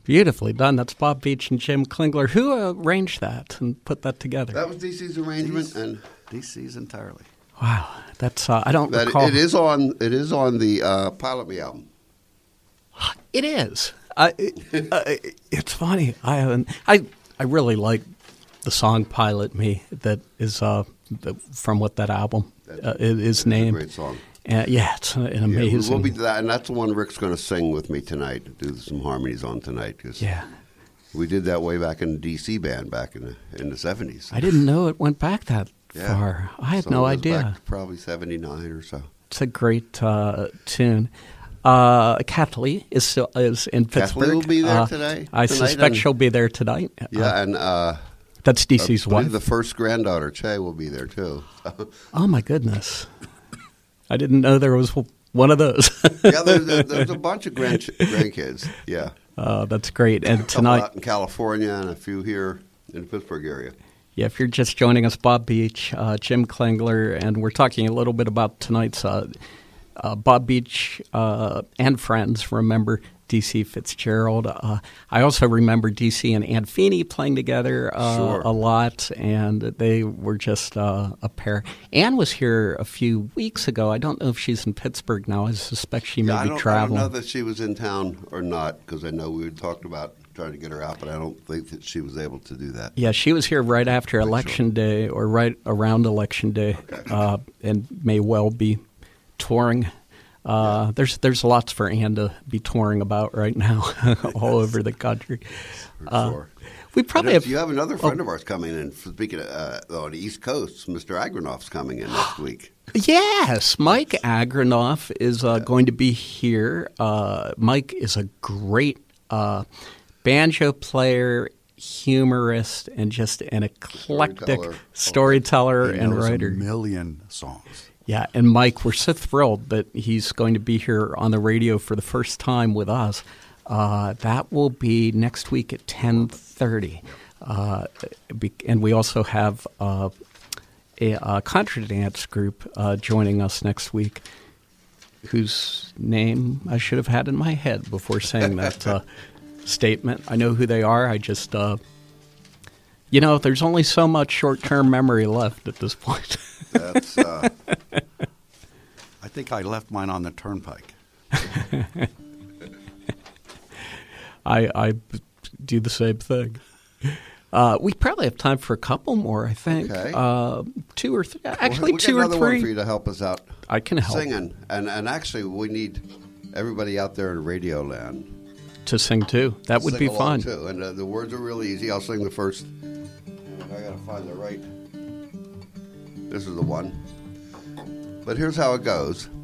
Beautifully done. That's Bob Beach and Jim Klingler. Who arranged that and put that together? That was DC's arrangement and DC's entirely. Wow, that's I don't recall. It is on the Pilot Me album. It is. It's funny. I really like the song "Pilot Me." That is from what that album is named. It's a great song. Yeah, it's an amazing. We'll be that, and that's the one Rick's going to sing with me tonight. Do some harmonies on tonight. Yeah. We did that way back in the DC band back in the 70s. I didn't know it went back that far. I had no idea. Back probably 79 or so. It's a great tune. Kathleen is in Pittsburgh. Kathleen will be there today. I suspect she'll be there tonight. Yeah, and that's DC's wife. The first granddaughter, Che, will be there too. Oh my goodness! I didn't know there was one of those. Yeah, there's a bunch of grandkids. Yeah. That's great. And tonight out in California and a few here in the Pittsburgh area. Yeah, if you're just joining us, Bob Beach, Jim Klingler, and we're talking a little bit about tonight's Bob Beach and Friends. Remember D.C. Fitzgerald. I also remember D.C. and Ann Feeney playing together a lot, and they were just a pair. Ann was here a few weeks ago. I don't know if she's in Pittsburgh now. I suspect she may be traveling. I don't know that she was in town or not, because I know we had talked about trying to get her out, but I don't think that she was able to do that. Yeah, she was here right after Election Day, or right around Election Day, and may well be touring. There's lots for Ann to be touring about right now, all over the country. Sure. We probably have. You have another friend of ours coming in. Speaking on the East Coast, Mr. Agranoff's coming in next week. Yes, Mike Agranoff is going to be here. Mike is a great banjo player, humorist, and just an eclectic storyteller and writer. A million songs. Yeah, and Mike, we're so thrilled that he's going to be here on the radio for the first time with us. That will be next week at 10:30. And we also have a contra dance group joining us next week, whose name I should have had in my head before saying that statement. I know who they are. I just, there's only so much short-term memory left at this point. That's. I think I left mine on the turnpike. I do the same thing. We probably have time for a couple more, I think. Okay. 2 or 3. Actually, 2 or 3. Another one for you to help us out. I can help. Singing. And actually, we need everybody out there in radio land to sing, too. That would be fun. Too. And the words are really easy. I'll sing the first. I got to find the right. This is the one. But here's how it goes.